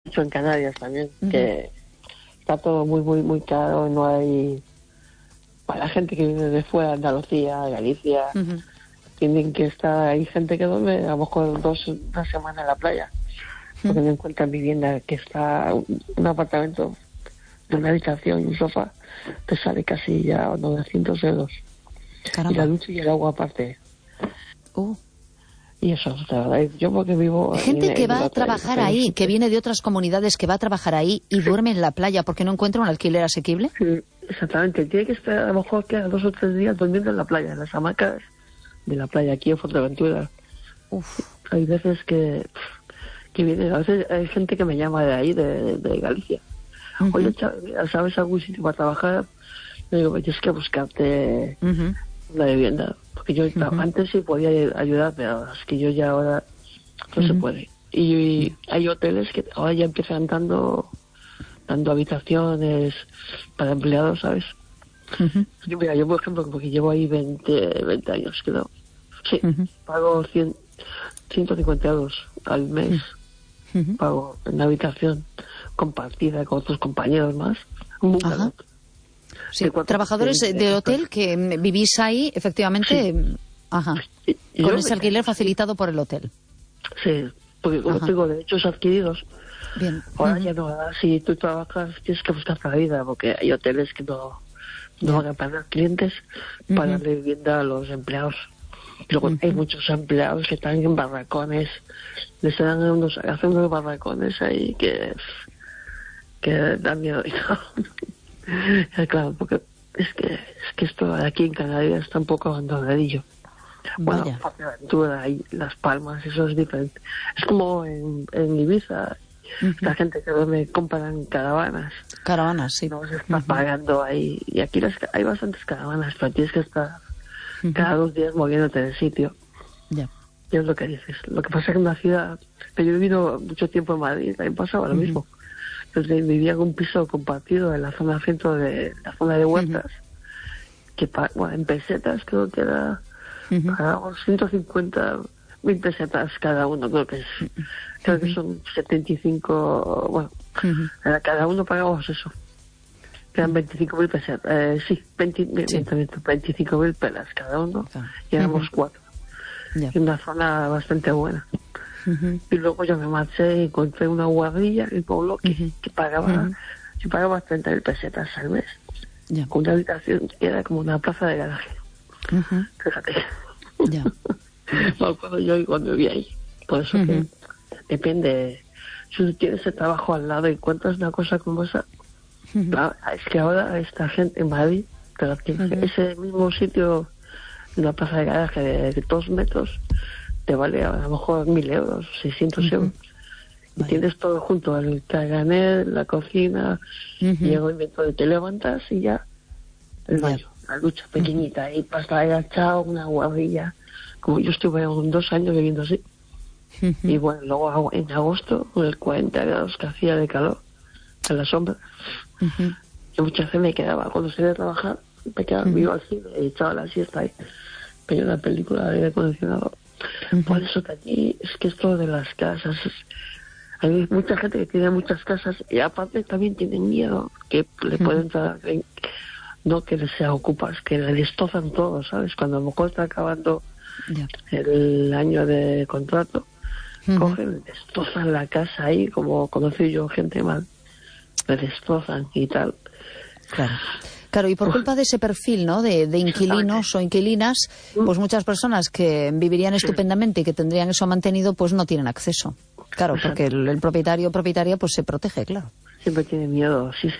mucho en Canarias también, que está todo muy, muy, muy caro, no hay... Para la gente que viene de fuera, Andalucía, Galicia, tienen que estar... Hay gente que duerme a lo mejor una semana en la playa, porque no encuentran vivienda, que está un apartamento de una habitación y un sofá, te sale casi ya 900 euros. Caramba. Y la ducha y el agua aparte. Y eso, la verdad, yo porque vivo... Gente que va a trabajar ahí, que viene de otras comunidades, que va a trabajar ahí y duerme en la playa porque no encuentra un alquiler asequible. Sí, exactamente. Tiene que estar a lo mejor que 2 o 3 días durmiendo en la playa, en las hamacas de la playa, aquí en Fuerteventura. Hay veces que viene, a veces hay gente que me llama de ahí, de Galicia. Oye, ¿sabes algún sitio para trabajar? Le digo, tienes que buscarte una vivienda. Porque yo antes sí podía ayudar, pero es que yo ya ahora no se puede. Y hay hoteles que ahora ya empiezan dando habitaciones para empleados, ¿sabes? Mira, yo por ejemplo, porque llevo ahí 20 años, creo. Sí, pago 150 euros al mes. Pago en una habitación compartida con otros compañeros más. Sí, trabajadores de hotel que vivís ahí, efectivamente, con ese alquiler facilitado por el hotel. Sí, porque como tengo derechos adquiridos, bien. Ahora ya no, si tú trabajas tienes que buscar la vida, porque hay hoteles que no van a pagar clientes para darle vivienda a los empleados. Luego hay muchos empleados que están en barracones, hacen unos barracones ahí que dan miedo. Claro, porque es que esto aquí en Canarias está un poco abandonadillo. Bueno, Fuerteventura y Las Palmas, eso es diferente. Es como en Ibiza, la gente que me compran caravanas. Caravanas, sí. No se está pagando ahí. Y aquí hay bastantes caravanas, pero tienes que estar cada 2 días moviéndote de sitio. Ya. Y es lo que dices. Lo que pasa es que en una ciudad, que yo he vivido mucho tiempo en Madrid, también pasaba lo mismo. Entonces vivía en un piso compartido en la zona centro de la zona de Huertas, que en pesetas creo que era pagábamos 150.000 pesetas cada uno, creo que son 75, bueno, cada uno pagábamos eso. Eran 25.000 pesetas, 25.000 pelas cada uno, y éramos 4. En una zona bastante buena. Y luego yo me marché y encontré una guardilla en Pueblo que pagaba, yo pagaba 30.000 pesetas al mes. Con una habitación que era como una plaza de garaje. Fíjate. Cuando vivía ahí. Por eso que depende. Si tú tienes el trabajo al lado y encuentras una cosa como esa, claro, es que ahora esta gente en Madrid, ese mismo sitio, una plaza de garaje de 2 metros, te vale a lo mejor 1.000 euros, 600 euros. Y tienes todo junto, el caganet, la cocina, y el movimiento de te levantas y ya el baño, la ducha pequeñita, y pasta agachado, una guardilla. Como yo estuve 2 años viviendo así. Y bueno, luego en agosto, con el 40 grados que hacía de calor, en la sombra, yo muchas veces me quedaba, cuando salía de trabajar, me quedaba vivo al cine y echaba la siesta ahí, veía una película de aire acondicionado. Por eso que aquí es que esto de las casas, hay mucha gente que tiene muchas casas y aparte también tienen miedo que le pueden entrar, no que se ocupas, que le destrozan todo, ¿sabes? Cuando a lo mejor está acabando el año de contrato, cogen, destrozan la casa ahí, como conocí yo gente mal, le destrozan y tal. Claro, y por culpa de ese perfil, ¿no?, de inquilinos o inquilinas, pues muchas personas que vivirían estupendamente y que tendrían eso mantenido, pues no tienen acceso. Claro, porque el propietario o propietaria pues se protege, claro. Siempre tiene miedo, sí.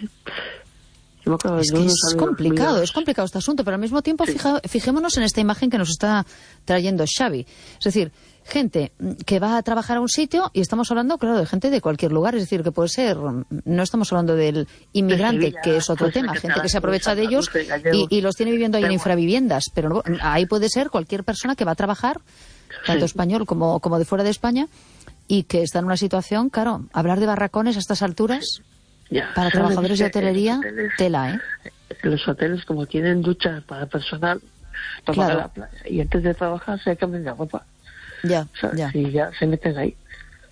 Es que es complicado este asunto, pero al mismo tiempo fijémonos en esta imagen que nos está trayendo Xavi. Es decir, gente que va a trabajar a un sitio y estamos hablando, claro, de gente de cualquier lugar. Es decir, que puede ser, no estamos hablando del inmigrante, Sevilla, que es otro tema, gente que se aprovecha de ellos y los tiene viviendo ahí en infraviviendas. Pero no, ahí puede ser cualquier persona que va a trabajar, tanto español como de fuera de España, y que está en una situación, claro, hablar de barracones a estas alturas... Para trabajadores de hotelería, tela, ¿eh? Los hoteles, como tienen duchas para personal, para la playa, y antes de trabajar se cambian de ropa. Y ya se meten ahí.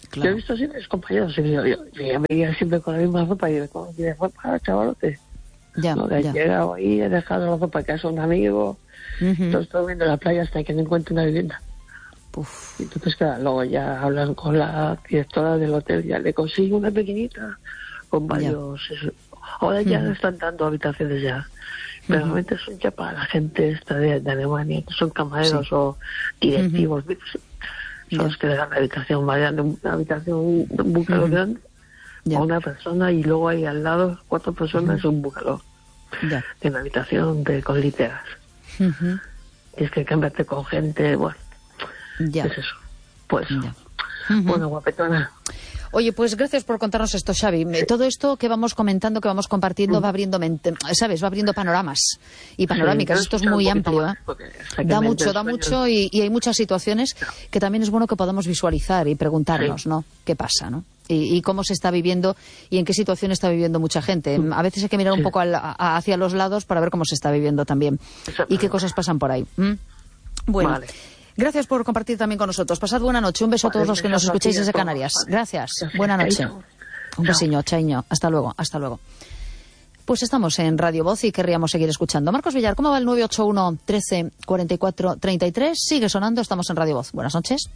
Yo he visto siempre a mis compañeros, y yo ya me iba siempre con la misma ropa y digo, ¿cómo tienes ropa, chavalote? Ya, No, he llegado ahí, he dejado la ropa en casa de un amigo, estoy viendo la playa hasta que no encuentre una vivienda. Uf. Y entonces, claro, luego ya hablan con la directora del hotel, ya le consigo una pequeñita con varios... Ahora ya están dando habitaciones ya. Pero normalmente son ya para la gente esta de Alemania, que son camareros o directivos. Son los que le dan la habitación más grande, una habitación, un bungalow grande, a una persona, y luego hay al lado 4 personas, un bungalow. En una habitación con literas. Y es que cámbiate con gente, bueno, es eso. Pues, bueno, guapetona. Oye, pues gracias por contarnos esto, Xavi. Todo esto que vamos comentando, que vamos compartiendo, va abriendo mente, ¿sabes? Va abriendo panoramas y panorámicas. Esto es muy amplio, ¿eh? Da mucho y hay muchas situaciones que también es bueno que podamos visualizar y preguntarnos, ¿no? ¿Qué pasa, no? Y cómo se está viviendo y en qué situación está viviendo mucha gente. A veces hay que mirar un poco hacia los lados para ver cómo se está viviendo también y qué cosas pasan por ahí. Bueno. Vale. Gracias por compartir también con nosotros. Pasad buena noche. Un beso a todos los que nos escuchéis desde Canarias. Gracias. Buena noche. Un besiño, chaiño. Hasta luego, hasta luego. Pues estamos en Radio Voz y querríamos seguir escuchando. Marcos Villar, ¿cómo va el 981 13 44 33? Sigue sonando, estamos en Radio Voz. Buenas noches.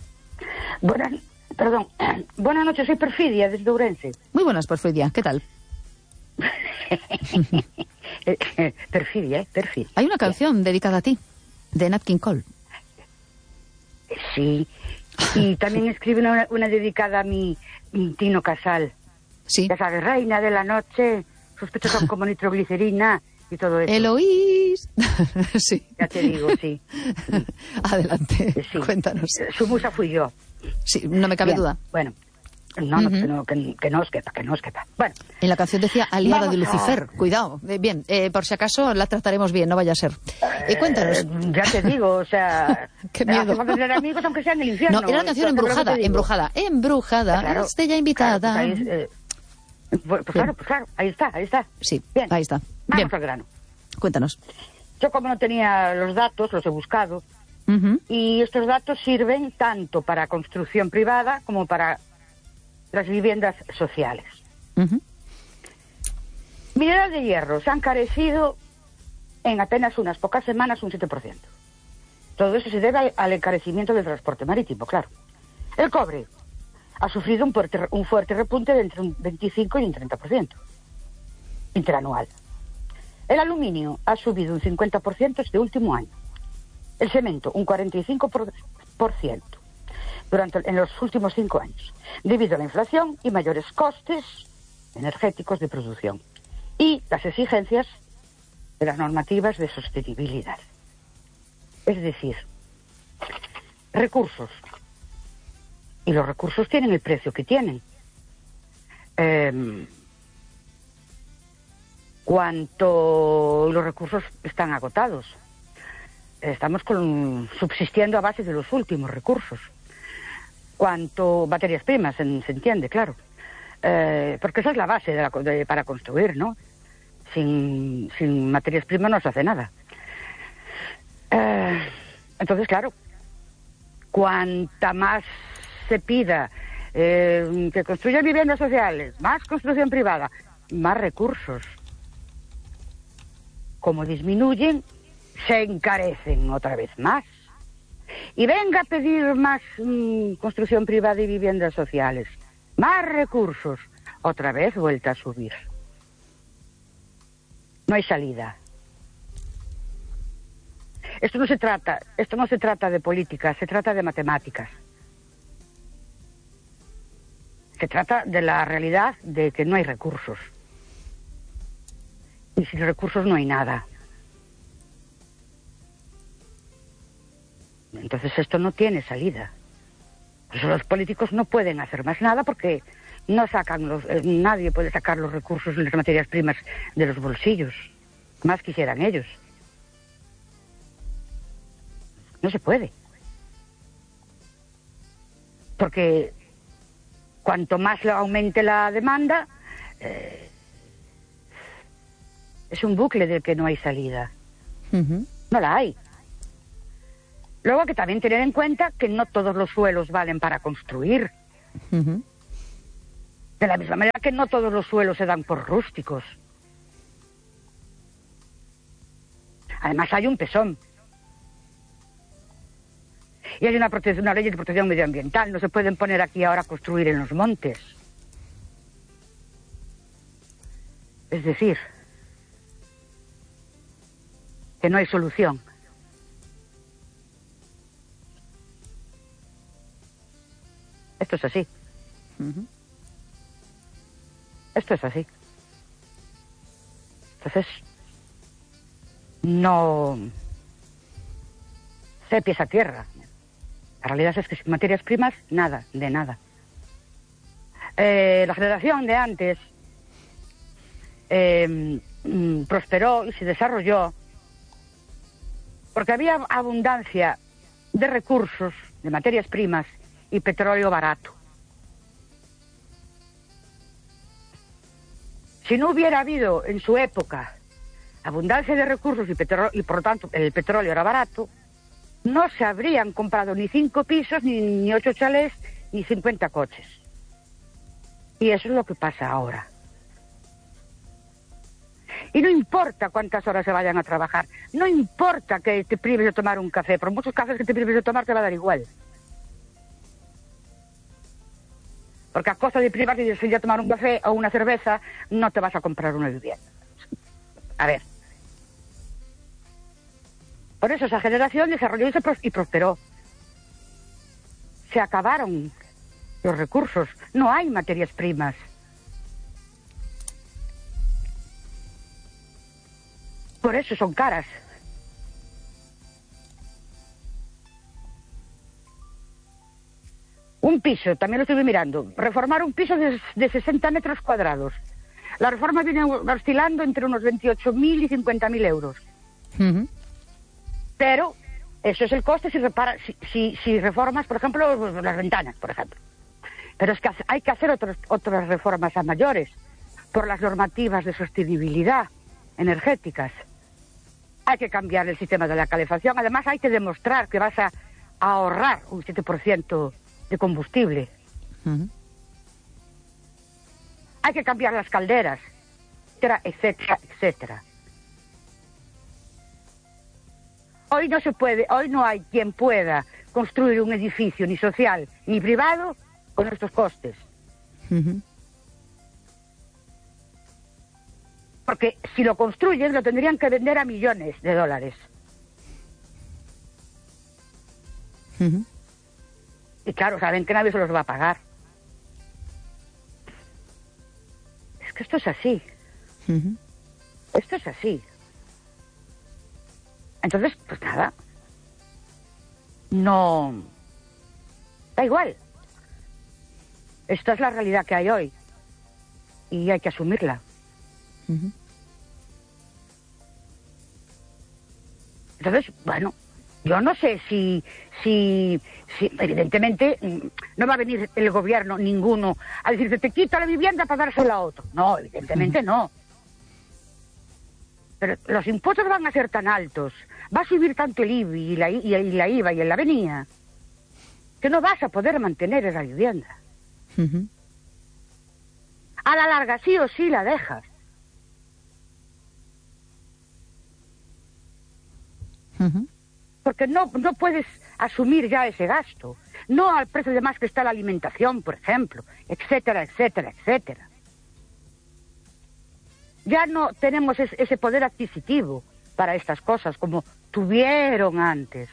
Buenas noches, soy Perfidia, desde Ourense. Muy buenas, Perfidia. ¿Qué tal? Perfidia. Hay una canción dedicada a ti, de Nat King Cole. Sí, y también escribe una dedicada a mi Tino Casal. Sí. Ya sabes, reina de la noche, sospechosa como nitroglicerina y todo eso. Eloís. Sí. Ya te digo, sí. Adelante, sí. Cuéntanos. Su musa fui yo. Sí, no me cabe duda. Bueno, que no os quepa. Bueno. En la canción decía aliada de Lucifer. Cuidado. Bien, por si acaso la trataremos bien, no vaya a ser. Cuéntanos. Ya te digo, o sea... Qué miedo. Hace tener amigos aunque sea en el infierno. No, era una canción embrujada. Claro. Estrella invitada. Pues claro, ahí está. Sí, bien. Ahí está. Vamos al grano. Cuéntanos. Yo, como no tenía los datos, los he buscado. Y estos datos sirven tanto para construcción privada como para las viviendas sociales. Mineral de hierro se ha encarecido en apenas unas pocas semanas un 7%. Todo eso se debe al encarecimiento del transporte marítimo, claro. El cobre ha sufrido un fuerte repunte de entre un 25 y un 30% interanual. El aluminio ha subido un 50% este último año. El cemento un 45% en los últimos 5 años, debido a la inflación y mayores costes energéticos de producción y las exigencias de las normativas de sostenibilidad. Es decir, recursos. Y los recursos tienen el precio que tienen. Cuanto los recursos están agotados, estamos subsistiendo a base de los últimos recursos. Cuanto materias primas, se entiende, claro. Porque esa es la base para construir, ¿no? Sin materias primas no se hace nada. Entonces, claro, cuanta más se pida que construyan viviendas sociales, más construcción privada, más recursos. Como disminuyen, se encarecen otra vez más. Y venga a pedir más construcción privada y viviendas sociales, más recursos, otra vez vuelta a subir. No hay salida. Esto no se trata de política, se trata de matemáticas. Se trata de la realidad de que no hay recursos. Y sin recursos no hay nada. Entonces esto no tiene salida. Por eso los políticos no pueden hacer más nada porque no sacan nadie puede sacar los recursos y las materias primas de los bolsillos. Más quisieran ellos. No se puede. Porque cuanto más aumente la demanda, es un bucle del que no hay salida. No la hay. Luego hay que también tener en cuenta que no todos los suelos valen para construir. De la misma manera que no todos los suelos se dan por rústicos. Además hay un pesón. Y hay una ley de protección medioambiental. No se pueden poner aquí ahora a construir en los montes. Es decir, que no hay solución. Esto es así. Esto es así. Entonces, no se pies a tierra. La realidad es que sin materias primas, nada, de nada. La generación de antes prosperó y se desarrolló porque había abundancia de recursos, de materias primas y petróleo barato. Si no hubiera habido en su época abundancia de recursos y por lo tanto el petróleo era barato, no se habrían comprado ni 5 pisos, ni 8 chalés, ni 50 coches. Y eso es lo que pasa ahora. Y no importa cuántas horas se vayan a trabajar, no importa que te prives de tomar un café, por muchos cafés que te prives de tomar te va a dar igual. Porque a costa de privarte de ir a tomar un café o una cerveza, no te vas a comprar una vivienda. A ver. Por eso esa generación desarrolló y prosperó. Se acabaron los recursos, no hay materias primas. Por eso son caras. Un piso, también lo estuve mirando, reformar un piso de 60 metros cuadrados. La reforma viene oscilando entre unos 28.000 y 50.000 euros. Pero eso es el coste si reformas, por ejemplo, las ventanas, por ejemplo. Pero es que hay que hacer otras reformas a mayores por las normativas de sostenibilidad energéticas. Hay que cambiar el sistema de la calefacción. Además, hay que demostrar que vas a ahorrar un 7% de combustible. Hay que cambiar las calderas, etcétera, etcétera, etcétera. Hoy no se puede, hoy no hay quien pueda construir un edificio ni social ni privado con estos costes. Porque si lo construyen lo tendrían que vender a millones de dólares. Y claro, saben que nadie se los va a pagar. Es que esto es así. Esto es así. Entonces, pues nada. No. Da igual. Esta es la realidad que hay hoy. Y hay que asumirla. Entonces, bueno, yo no sé si evidentemente no va a venir el gobierno ninguno a decirte te quito la vivienda para dársela a otro. No, evidentemente no. Pero los impuestos van a ser tan altos, va a subir tanto el IBI y la IVA y el avenida, que no vas a poder mantener esa vivienda. A la larga sí o sí la dejas. Porque no puedes asumir ya ese gasto. No al precio de más que está la alimentación, por ejemplo, etcétera, etcétera, etcétera. Ya no tenemos ese poder adquisitivo para estas cosas como tuvieron antes.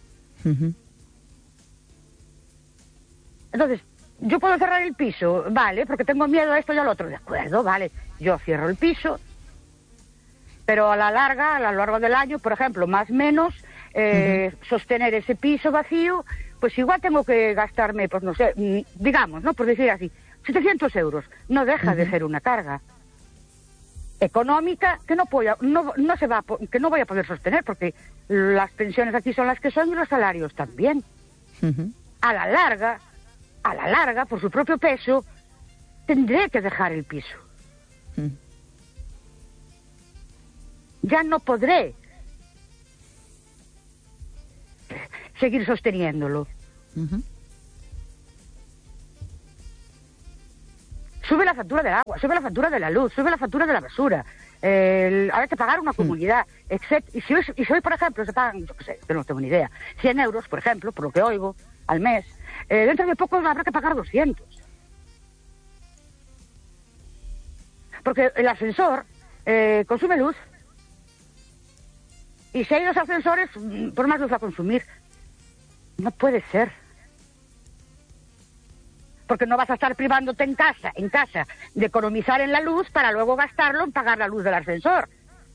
Entonces, yo puedo cerrar el piso, vale, porque tengo miedo a esto y al otro. De acuerdo, vale, yo cierro el piso, pero a la larga, a lo largo del año, por ejemplo, más o menos, sostener ese piso vacío, pues igual tengo que gastarme, pues no sé, digamos, ¿no? Por decir así, 700 euros. No deja de ser una carga económica que no voy a poder sostener, porque las pensiones aquí son las que son y los salarios también. A la larga, por su propio peso, tendré que dejar el piso. Ya no podré seguir sosteniéndolo. la factura del agua, sube la factura de la luz, sube la factura de la basura, hay que pagar una comunidad, etc. Y si hoy, por ejemplo, se pagan, yo qué sé, que no tengo ni idea, 100 euros, por ejemplo, por lo que oigo, al mes, dentro de poco habrá que pagar 200. Porque el ascensor consume luz. Y si hay 2 ascensores, por más luz va a consumir. No puede ser. Porque no vas a estar privándote en casa, de economizar en la luz para luego gastarlo en pagar la luz del ascensor.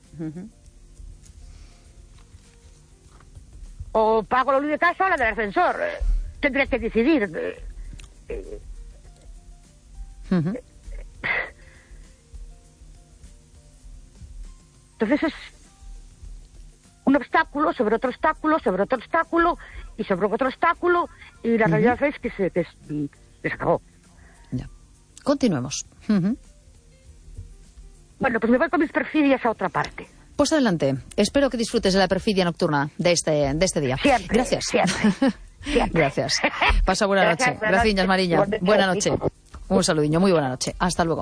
O pago la luz de casa o la del ascensor. Tendré que decidir. Entonces es un obstáculo sobre otro obstáculo, sobre otro obstáculo y sobre otro obstáculo, y la realidad es que se acabó. Ya. Continuemos. Bueno, pues me voy con mis perfidias a otra parte. Pues adelante. Espero que disfrutes de la perfidia nocturna de este día. Siempre. Gracias. Siempre. Gracias. Pasa buena noche. Gracias, Mariña. Buena noche. Un saludillo. Muy buena noche. Hasta luego.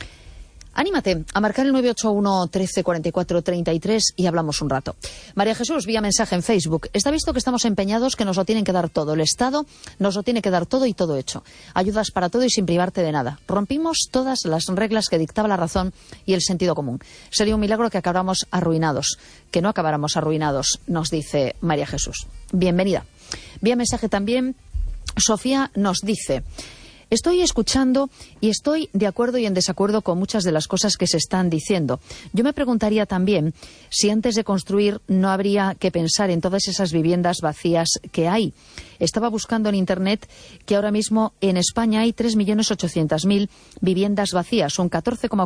Anímate a marcar el 981 13 44 33 y hablamos un rato. María Jesús, vía mensaje en Facebook. Está visto que estamos empeñados que nos lo tienen que dar todo. El Estado nos lo tiene que dar todo y todo hecho. Ayudas para todo y sin privarte de nada. Rompimos todas las reglas que dictaba la razón y el sentido común. Sería un milagro que acabáramos arruinados. Que no acabáramos arruinados, nos dice María Jesús. Bienvenida. Vía mensaje también, Sofía nos dice: estoy escuchando y estoy de acuerdo y en desacuerdo con muchas de las cosas que se están diciendo. Yo me preguntaría también si antes de construir no habría que pensar en todas esas viviendas vacías que hay. Estaba buscando en Internet que ahora mismo en España hay 3.800.000 viviendas vacías, un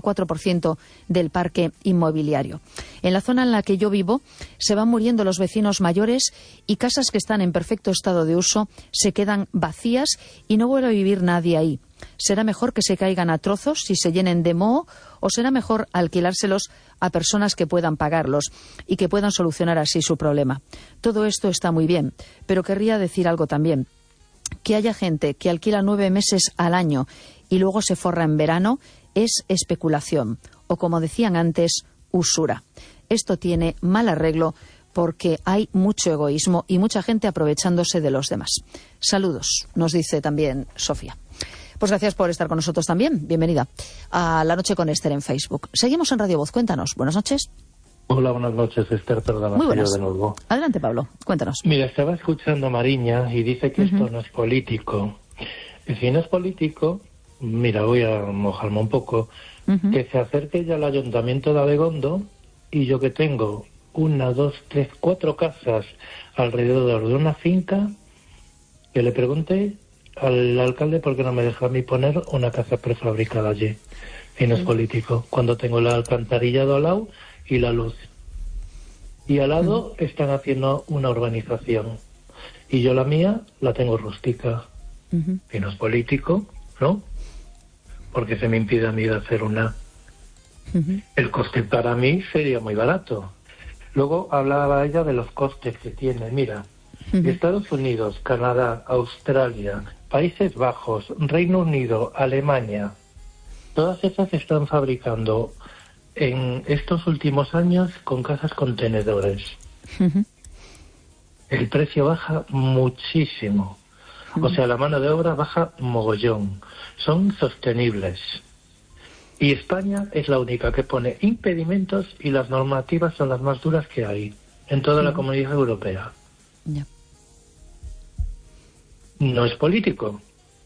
14,4% del parque inmobiliario. En la zona en la que yo vivo se van muriendo los vecinos mayores y casas que están en perfecto estado de uso se quedan vacías y no vuelve a vivir nadie ahí. ¿Será mejor que se caigan a trozos y se llenen de moho o será mejor alquilárselos a personas que puedan pagarlos y que puedan solucionar así su problema? Todo esto está muy bien, pero querría decir algo también. Que haya gente que alquila 9 meses al año y luego se forra en verano es especulación o, como decían antes, usura. Esto tiene mal arreglo porque hay mucho egoísmo y mucha gente aprovechándose de los demás. Saludos, nos dice también Sofía. Pues gracias por estar con nosotros también. Bienvenida a La Noche con Esther en Facebook. Seguimos en Radio Voz. Cuéntanos. Buenas noches. Hola, buenas noches, Esther. Perdona, muy buenas. Yo de nuevo. Adelante, Pablo. Cuéntanos. Mira, estaba escuchando a Mariña y dice que esto no es político. Y si no es político, mira, voy a mojarme un poco, que se acerque ya al Ayuntamiento de Abegondo y yo que tengo 1, 2, 3, 4 casas alrededor de una finca, que le pregunte al alcalde por qué no me deja a mí poner una casa prefabricada allí, si no es político, cuando tengo el alcantarillado al lado y la luz. Y al lado están haciendo una urbanización. Y yo la mía la tengo rústica. Si no es político, ¿no? Porque se me impide a mí de hacer una. El coste para mí sería muy barato. Luego hablaba ella de los costes que tiene. Mira, Estados Unidos, Canadá, Australia, Países Bajos, Reino Unido, Alemania, todas esas están fabricando en estos últimos años con casas contenedores. El precio baja muchísimo. O sea, la mano de obra baja mogollón. Son sostenibles. Y España es la única que pone impedimentos y las normativas son las más duras que hay en toda la Comunidad Europea. No es político.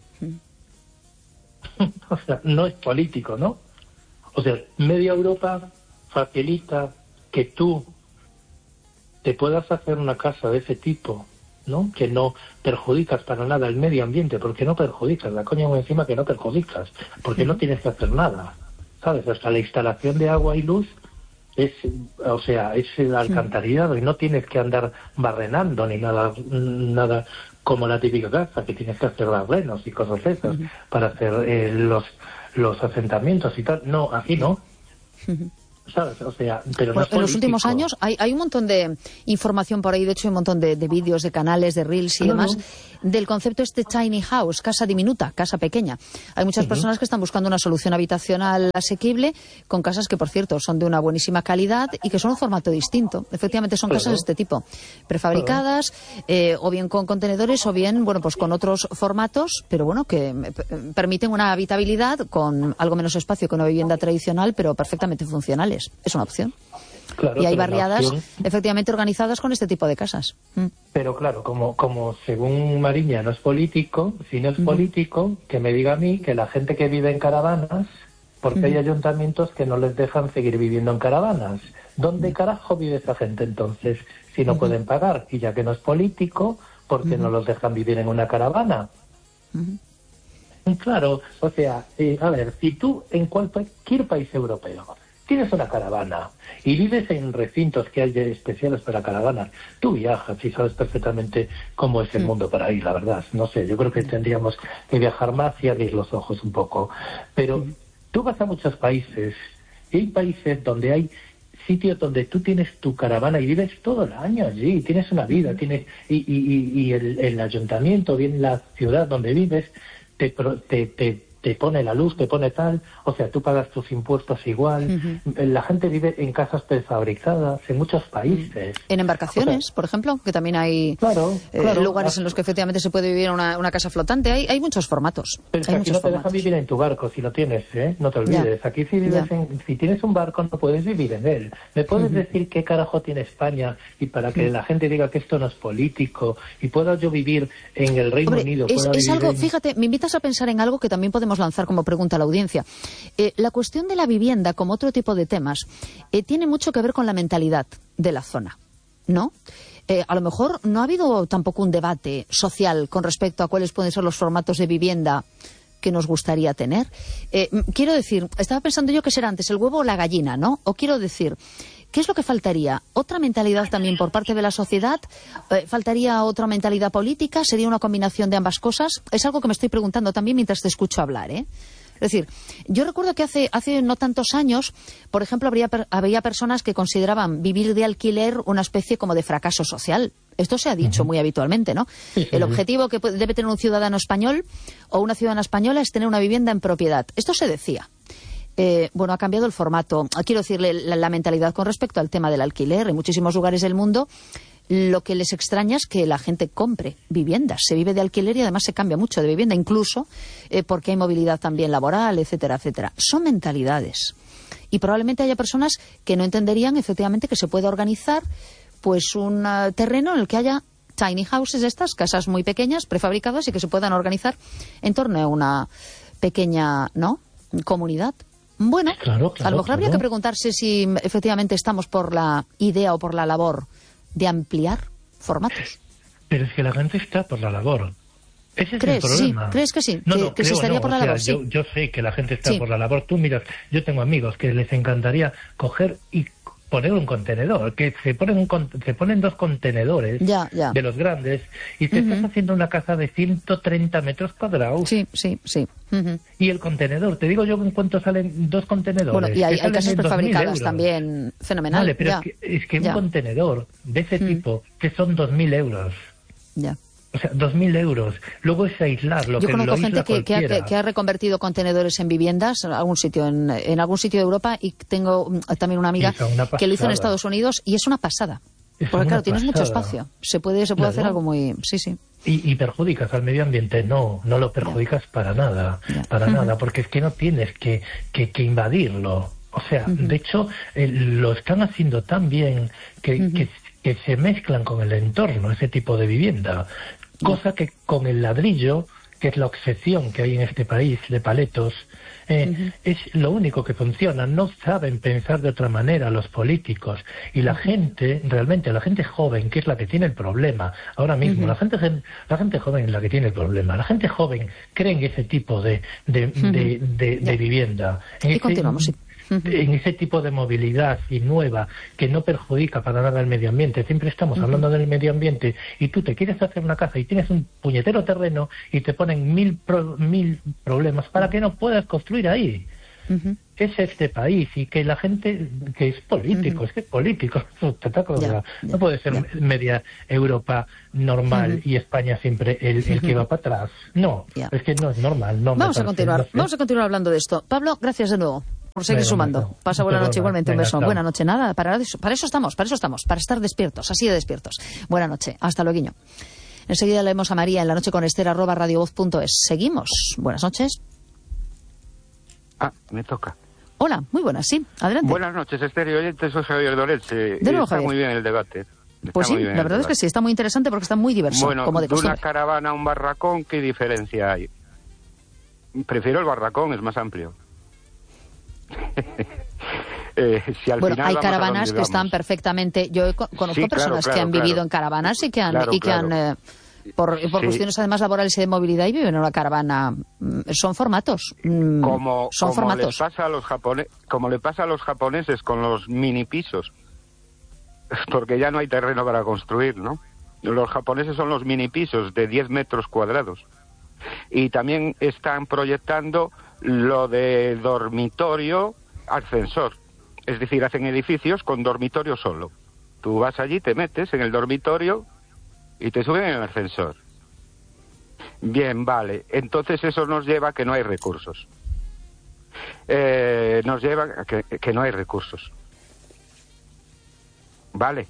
O sea, no es político, ¿no? O sea, media Europa facilita que tú te puedas hacer una casa de ese tipo, ¿no? Que no perjudicas para nada el medio ambiente, porque no perjudicas, la coña encima que no perjudicas, porque no tienes que hacer nada, ¿sabes? Hasta la instalación de agua y luz es, o sea, es el alcantarillado y no tienes que andar barrenando ni nada como la típica casa, que tienes que hacer barrenos y cosas esas para hacer los asentamientos y tal. No, aquí no. ¿sabes? O sea, pero bueno, no en los últimos años hay un montón de información por ahí, de hecho hay un montón de vídeos, de canales, de reels y demás, del concepto tiny house, casa diminuta, casa pequeña. Hay muchas personas que están buscando una solución habitacional asequible, con casas que, por cierto, son de una buenísima calidad y que son un formato distinto. Efectivamente son casas de este tipo, prefabricadas, o bien con contenedores, o bien, bueno, pues con otros formatos, pero bueno, que permiten una habitabilidad con algo menos espacio que una vivienda tradicional, pero perfectamente funcionales. Es una opción. Claro, y hay barriadas efectivamente organizadas con este tipo de casas. Pero claro, como según Mariña no es político, si no es político, que me diga a mí que la gente que vive en caravanas, porque hay ayuntamientos que no les dejan seguir viviendo en caravanas. ¿Dónde carajo vive esa gente entonces si no pueden pagar? Y ya que no es político, ¿por qué no los dejan vivir en una caravana? Claro, o sea, a ver, si tú en cualquier país europeo tienes una caravana y vives en recintos que hay especiales para caravanas, tú viajas y sabes perfectamente cómo es el mundo para ahí, la verdad. No sé, yo creo que tendríamos que viajar más y abrir los ojos un poco. Pero tú vas a muchos países y hay países donde hay sitios donde tú tienes tu caravana y vives todo el año allí, tienes una vida, tienes y el ayuntamiento, bien la ciudad donde vives, te pone la luz, te pone tal, o sea, tú pagas tus impuestos igual. La gente vive en casas prefabricadas en muchos países. En embarcaciones, por ejemplo, que también hay lugares en los que efectivamente se puede vivir en una casa flotante. Hay muchos formatos. Pero aquí no te dejan vivir en tu barco si lo tienes, ¿eh? No te olvides. Ya. Aquí si tienes un barco no puedes vivir en él. ¿Me puedes decir qué carajo tiene España? Y para que la gente diga que esto no es político y pueda yo vivir en el Reino Unido. Es algo, fíjate, me invitas a pensar en algo que también podemos lanzar como pregunta a la audiencia. La cuestión de la vivienda, como otro tipo de temas, tiene mucho que ver con la mentalidad de la zona, ¿no? A lo mejor no ha habido tampoco un debate social con respecto a cuáles pueden ser los formatos de vivienda que nos gustaría tener. Quiero decir, estaba pensando yo que será antes el huevo o la gallina, ¿no? O quiero decir, ¿qué es lo que faltaría? ¿Otra mentalidad también por parte de la sociedad? ¿Faltaría otra mentalidad política? ¿Sería una combinación de ambas cosas? Es algo que me estoy preguntando también mientras te escucho hablar, ¿eh? Es decir, yo recuerdo que hace no tantos años, por ejemplo, había personas que consideraban vivir de alquiler una especie como de fracaso social. Esto se ha dicho muy habitualmente, ¿no? El objetivo que debe tener un ciudadano español o una ciudadana española es tener una vivienda en propiedad. Esto se decía. Bueno, ha cambiado el formato. Quiero decirle la mentalidad con respecto al tema del alquiler. En muchísimos lugares del mundo lo que les extraña es que la gente compre viviendas. Se vive de alquiler y además se cambia mucho de vivienda, incluso porque hay movilidad también laboral, etcétera, etcétera. Son mentalidades. Y probablemente haya personas que no entenderían efectivamente que se pueda organizar pues un terreno en el que haya tiny houses, estas casas muy pequeñas, prefabricadas, y que se puedan organizar en torno a una pequeña, ¿no?, comunidad. Bueno, a lo mejor habría que preguntarse si efectivamente estamos por la idea o por la labor de ampliar formatos. Pero es que la gente está por la labor. Ese es el problema. Sí, ¿crees que sí? No, que se estaría por la labor, sí. Yo sé que la gente está por la labor. Tú miras, yo tengo amigos que les encantaría coger y poner un contenedor, que se ponen dos contenedores de los grandes y te estás haciendo una casa de 130 metros cuadrados. Sí. Y el contenedor, te digo yo en cuánto salen dos contenedores. Bueno, y hay casas prefabricadas también, fenomenal. Vale, pero es que un contenedor de ese tipo, que son 2.000 euros. Ya. O sea, 2.000 euros. Luego es aislar lo Yo que lo conozco aísla gente que ha reconvertido contenedores en viviendas en algún sitio de Europa, y tengo también una amiga que lo hizo en Estados Unidos y es una pasada. Porque claro, tienes mucho espacio. Se puede hacer algo muy... Sí. Y perjudicas al medio ambiente. No lo perjudicas para nada. Para nada, porque es que no tienes que invadirlo. O sea, de hecho, lo están haciendo tan bien que se mezclan con el entorno, ese tipo de vivienda. Cosa que con el ladrillo, que es la obsesión que hay en este país de paletos, es lo único que funciona. No saben pensar de otra manera los políticos. Y la gente, realmente, la gente joven, que es la que tiene el problema ahora mismo, la gente joven es la que tiene el problema. La gente joven cree en ese tipo de vivienda. Y continuamos, sí. En ese tipo de movilidad y nueva que no perjudica para nada el medio ambiente. Siempre estamos hablando del medio ambiente y tú te quieres hacer una casa y tienes un puñetero terreno y te ponen mil problemas para que no puedas construir ahí. es este país, y que la gente que es político, es que es político, no puede ser media Europa normal y España siempre el que va para atrás. No, es que no es normal. No, vamos a continuar hablando de esto. Pablo, gracias de nuevo por seguir sumando. Pasa buena noche, igualmente. Un beso. Buena noche. Nada, para eso estamos, para estar despiertos, así de despiertos. Buena noche. Hasta luego. Enseguida leemos a María en la noche con Esther@radiovoz.es. Seguimos. Buenas noches. Me toca. Hola, muy buenas, sí, adelante. Buenas noches, Esther y oyentes, soy Javier Dorense. De nuevo, está Javier. Muy bien el debate. Pues sí, la verdad es que sí, está muy interesante porque está muy diverso, bueno, como de una costumbre. caravana a un barracón, ¿qué diferencia hay? Prefiero el barracón, es más amplio. Si al bueno, final hay caravanas que están perfectamente... Yo conozco personas que han vivido en caravanas y que han por cuestiones además laborales y de movilidad y viven en una caravana. Son formatos. Como formatos. Como le pasa a los japoneses con los mini pisos. Porque ya no hay terreno para construir, ¿no? Los japoneses son los mini pisos de 10 metros cuadrados. Y también están proyectando lo de dormitorio ascensor. Es decir, hacen edificios con dormitorio solo. Tú vas allí, te metes en el dormitorio y te suben en el ascensor. Bien, vale. Entonces eso nos lleva a que no hay recursos. Nos lleva a que no hay recursos. Vale.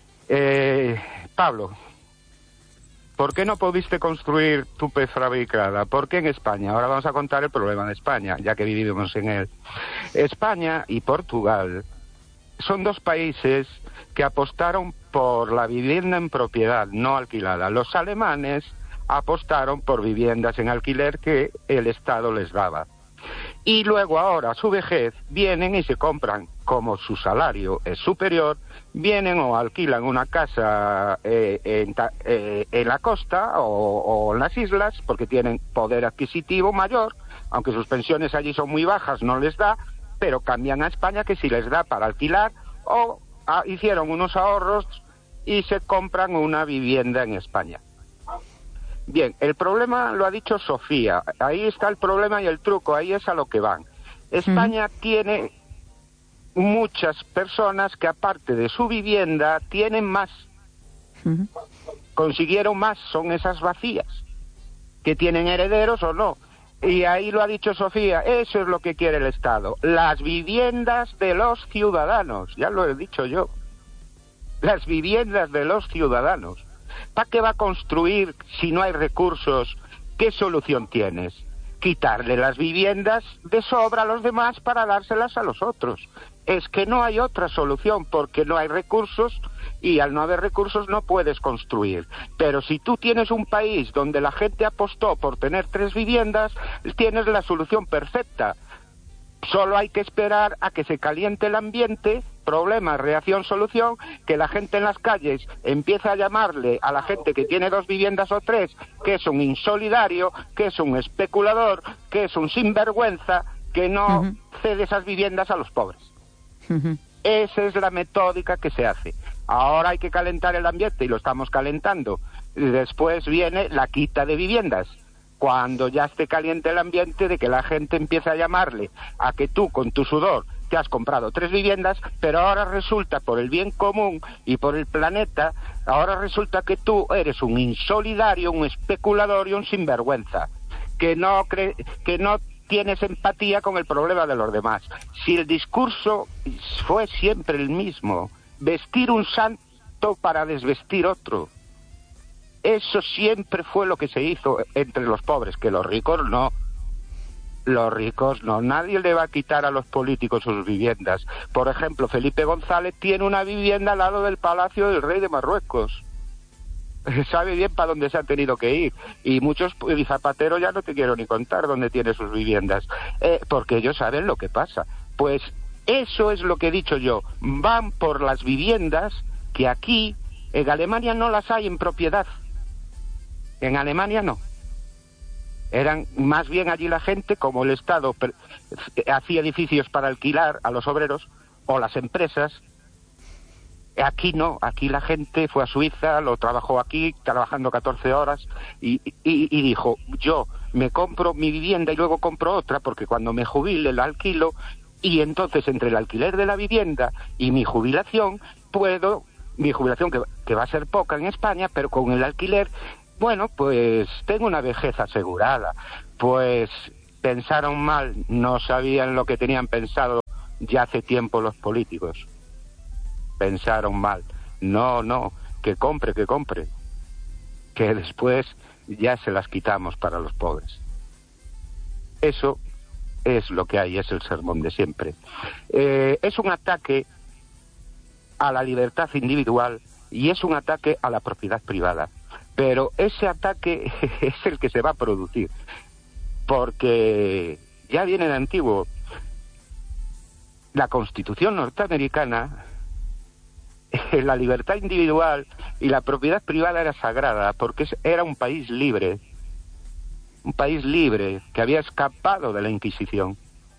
Pablo, ¿por qué no pudiste construir tu prefabricada? ¿Por qué en España? Ahora vamos a contar el problema de España, ya que vivimos en él. España y Portugal son dos países que apostaron por la vivienda en propiedad, no alquilada. Los alemanes apostaron por viviendas en alquiler que el Estado les daba. Y luego ahora, a su vejez, vienen y se compran, como su salario es superior, vienen o alquilan una casa en la costa o en las islas, porque tienen poder adquisitivo mayor, aunque sus pensiones allí son muy bajas, no les da, pero cambian a España que sí les da para alquilar, o hicieron unos ahorros y se compran una vivienda en España. Bien, el problema lo ha dicho Sofía, ahí está el problema y el truco, ahí es a lo que van. España tiene muchas personas que aparte de su vivienda tienen más, consiguieron más, son esas vacías, que tienen herederos o no. Y ahí lo ha dicho Sofía, eso es lo que quiere el Estado, las viviendas de los ciudadanos, ya lo he dicho yo, las viviendas de los ciudadanos. ¿Para qué va a construir si no hay recursos? ¿Qué solución tienes? Quitarle las viviendas de sobra a los demás para dárselas a los otros. Es que no hay otra solución porque no hay recursos y al no haber recursos no puedes construir. Pero si tú tienes un país donde la gente apostó por tener 3 viviendas, tienes la solución perfecta. Solo hay que esperar a que se caliente el ambiente, problema, reacción, solución, que la gente en las calles empieza a llamarle a la gente que tiene 2 viviendas o 3, que es un insolidario, que es un especulador, que es un sinvergüenza, que no cede esas viviendas a los pobres. Esa es la metódica que se hace. Ahora hay que calentar el ambiente y lo estamos calentando. Después viene la quita de viviendas. Cuando ya esté caliente el ambiente de que la gente empiece a llamarle a que tú con tu sudor te has comprado 3 viviendas, pero ahora resulta por el bien común y por el planeta, ahora resulta que tú eres un insolidario, un especulador y un sinvergüenza, que no tienes empatía con el problema de los demás. Si el discurso fue siempre el mismo, vestir un santo para desvestir otro, eso siempre fue lo que se hizo entre los pobres, que los ricos no. Los ricos no. Nadie le va a quitar a los políticos sus viviendas. Por ejemplo, Felipe González tiene una vivienda al lado del Palacio del Rey de Marruecos. Sabe bien para dónde se han tenido que ir. Y muchos, y Zapatero ya no te quiero ni contar dónde tiene sus viviendas. Porque ellos saben lo que pasa. Pues eso es lo que he dicho yo. Van por las viviendas que aquí, en Alemania no las hay en propiedad. En Alemania no. Eran más bien allí la gente, como el Estado hacía edificios para alquilar a los obreros, o las empresas, Aquí no, aquí la gente fue a Suiza, lo trabajó aquí, trabajando 14 horas, y dijo, yo me compro mi vivienda y luego compro otra, porque cuando me jubile la alquilo, y entonces entre el alquiler de la vivienda y mi jubilación, mi jubilación que va a ser poca en España, pero con el alquiler, bueno, pues tengo una vejez asegurada. Pues pensaron mal, no sabían lo que tenían pensado ya hace tiempo los políticos. Pensaron mal. No, que compre, que después ya se las quitamos para los pobres. Eso es lo que hay, es el sermón de siempre. Es un ataque a la libertad individual y es un ataque a la propiedad privada. Pero ese ataque es el que se va a producir, porque ya viene de antiguo. La Constitución norteamericana, la libertad individual y la propiedad privada era sagrada, porque era un país libre que había escapado de la Inquisición.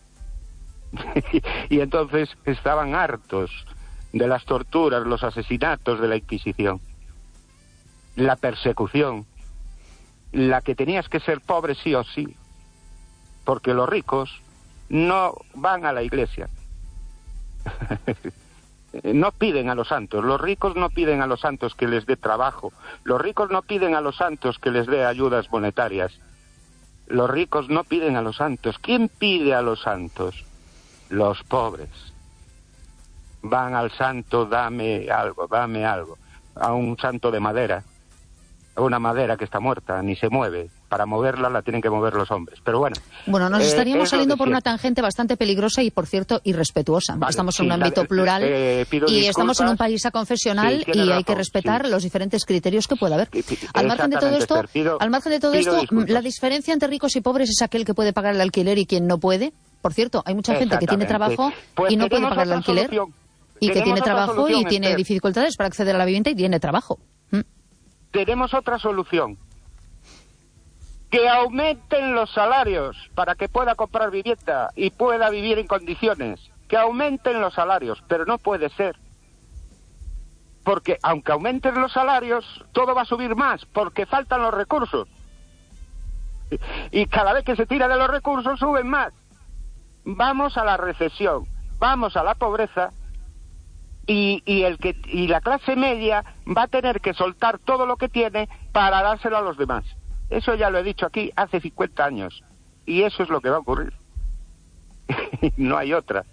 Y entonces estaban hartos de las torturas, los asesinatos de la Inquisición, la persecución, la que tenías que ser pobre sí o sí, porque los ricos no van a la iglesia. No piden a los santos, los ricos no piden a los santos que les dé trabajo, los ricos no piden a los santos que les dé ayudas monetarias, los ricos no piden a los santos. ¿Quién pide a los santos? Los pobres. Van al santo, dame algo, a un santo de madera, a una madera que está muerta, ni se mueve. Para moverla la tienen que mover los hombres. Pero bueno. Bueno, nos estaríamos saliendo por una tangente bastante peligrosa y, por cierto, irrespetuosa. Vale, estamos en un ámbito plural y estamos en un país aconfesional y hay que respetar los diferentes criterios que pueda haber. Al margen de todo esto, la diferencia entre ricos y pobres es aquel que puede pagar el alquiler y quien no puede. Por cierto, hay mucha gente que tiene trabajo y no puede pagar el alquiler y que tiene trabajo y tiene dificultades para acceder a la vivienda y tiene trabajo. Tenemos otra solución. Que aumenten los salarios para que pueda comprar vivienda y pueda vivir en condiciones. Que aumenten los salarios, pero no puede ser. Porque aunque aumenten los salarios, todo va a subir más, porque faltan los recursos. Y cada vez que se tira de los recursos, suben más. Vamos a la recesión, vamos a la pobreza, y la clase media va a tener que soltar todo lo que tiene para dárselo a los demás. Eso ya lo he dicho aquí hace 50 años. Y eso es lo que va a ocurrir. No hay otra.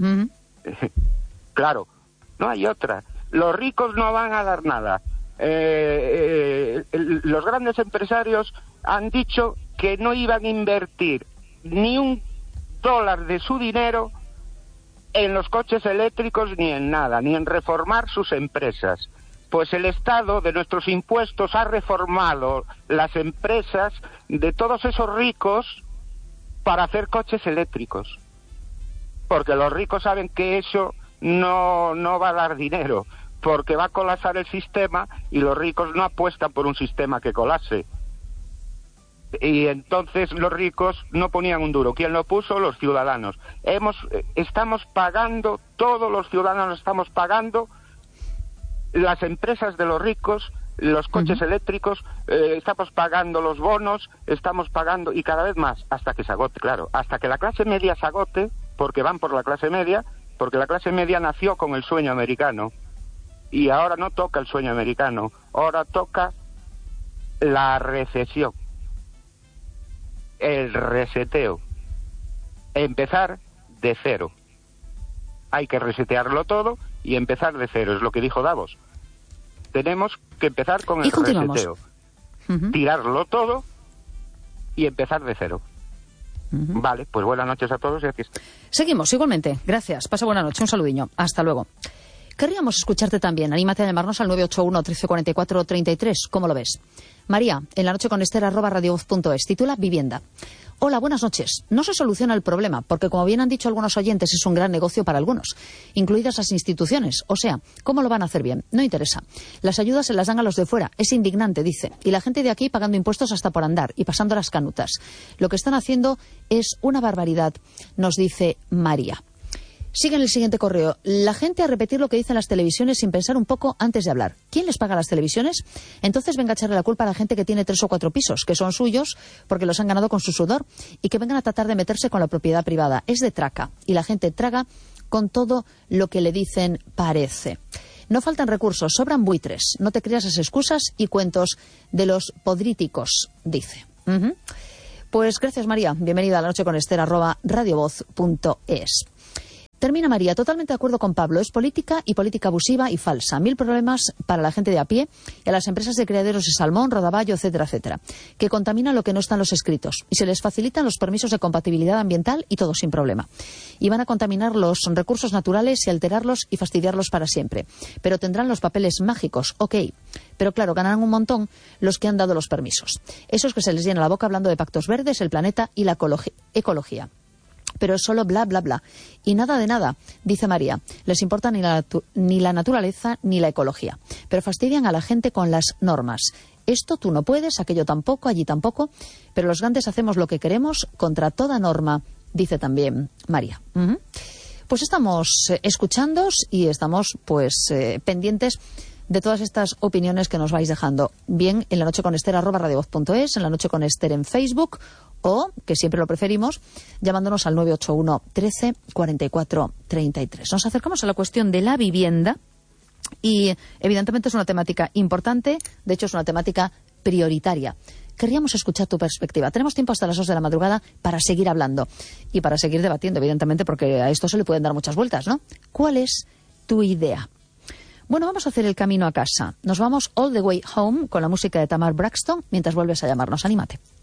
Claro, no hay otra. Los ricos no van a dar nada. Los grandes empresarios han dicho que no iban a invertir ni $1 de su dinero en los coches eléctricos ni en nada, ni en reformar sus empresas. Pues el Estado, de nuestros impuestos, ha reformado las empresas de todos esos ricos para hacer coches eléctricos. Porque los ricos saben que eso no va a dar dinero, porque va a colapsar el sistema y los ricos no apuestan por un sistema que colapse. Y entonces los ricos no ponían un duro. ¿Quién lo puso? Los ciudadanos. Estamos pagando, todos los ciudadanos estamos pagando las empresas de los ricos, los coches eléctricos, estamos pagando los bonos, estamos pagando, y cada vez más, hasta que se agote, claro, hasta que la clase media se agote, porque van por la clase media, porque la clase media nació con el sueño americano, y ahora no toca el sueño americano, ahora toca la recesión, el reseteo, empezar de cero. Hay que resetearlo todo y empezar de cero, es lo que dijo Davos. Tenemos que empezar con el reseteo, tirarlo todo y empezar de cero. Vale, pues buenas noches a todos y aquí está. Seguimos, igualmente. Gracias. Pasa buena noche. Un saludiño. Hasta luego. Querríamos escucharte también. Anímate a llamarnos al 981 1344 33. ¿Cómo lo ves? María, en la noche con Esther, @radiovoz.es. Titula Vivienda. Hola, buenas noches. No se soluciona el problema, porque como bien han dicho algunos oyentes, es un gran negocio para algunos, incluidas las instituciones. O sea, ¿cómo lo van a hacer bien? No interesa. Las ayudas se las dan a los de fuera. Es indignante, dice. Y la gente de aquí pagando impuestos hasta por andar y pasando las canutas. Lo que están haciendo es una barbaridad, nos dice María. Sigue en el siguiente correo. La gente a repetir lo que dicen las televisiones sin pensar un poco antes de hablar. ¿Quién les paga las televisiones? Entonces venga a echarle la culpa a la gente que tiene 3 o 4 pisos, que son suyos porque los han ganado con su sudor, y que vengan a tratar de meterse con la propiedad privada. Es de traca. Y la gente traga con todo lo que le dicen parece. No faltan recursos, sobran buitres. No te creas esas excusas y cuentos de los podríticos, dice. Pues gracias, María. Bienvenida a La Noche con Esther, @radiovoz.es. Termina María, totalmente de acuerdo con Pablo. Es política y política abusiva y falsa. 1000 problemas para la gente de a pie y a las empresas de criaderos de salmón, rodaballo, etcétera, etcétera, que contaminan lo que no está en los escritos. Y se les facilitan los permisos de compatibilidad ambiental y todo sin problema. Y van a contaminar los recursos naturales y alterarlos y fastidiarlos para siempre. Pero tendrán los papeles mágicos, ok. Pero claro, ganarán un montón los que han dado los permisos. Esos que se les llena la boca hablando de pactos verdes, el planeta y la ecología. Pero es solo bla, bla, bla. Y nada de nada, dice María. Les importa ni la naturaleza ni la ecología. Pero fastidian a la gente con las normas. Esto tú no puedes, aquello tampoco, allí tampoco. Pero los grandes hacemos lo que queremos contra toda norma, dice también María. Pues estamos escuchándoos y estamos pendientes de todas estas opiniones que nos vais dejando. Bien, en La Noche con Esther, @radiovoz.es, en La Noche con Esther en Facebook, o, que siempre lo preferimos, llamándonos al 981 13 44 33. Nos acercamos a la cuestión de la vivienda y, evidentemente, es una temática importante, de hecho es una temática prioritaria. Querríamos escuchar tu perspectiva. Tenemos tiempo hasta las 2 de la madrugada para seguir hablando y para seguir debatiendo, evidentemente, porque a esto se le pueden dar muchas vueltas, ¿no? ¿Cuál es tu idea? Bueno, vamos a hacer el camino a casa. Nos vamos all the way home con la música de Tamar Braxton mientras vuelves a llamarnos. Anímate.